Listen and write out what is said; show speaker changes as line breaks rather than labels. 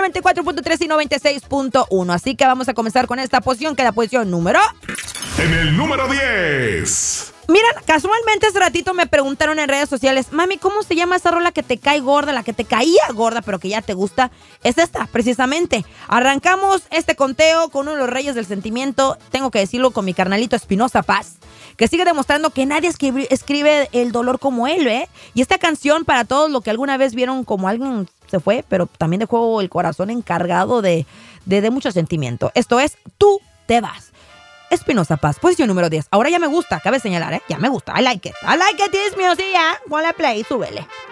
94.3 y 96.1. Así que vamos a comenzar con esta posición, que es la posición número...
En el número 10.
Miren, casualmente hace ratito me preguntaron en redes sociales, mami, ¿cómo se llama esa rola que te cae gorda, la que te caía gorda, pero que ya te gusta? Es esta, precisamente. Arrancamos este conteo con uno de los reyes del sentimiento, tengo que decirlo, con mi carnalito Espinoza Paz, que sigue demostrando que nadie escribe el dolor como él, ¿eh? Y esta canción, para todos los que alguna vez vieron como alguien se fue, pero también dejó el corazón encargado de mucho sentimiento. Esto es Tú te vas. Espinoza Paz, posición número 10. Ahora ya me gusta, cabe señalar, ¿eh? Ya me gusta. I like it. I like it, this music, yeah. Ponle play, súbele.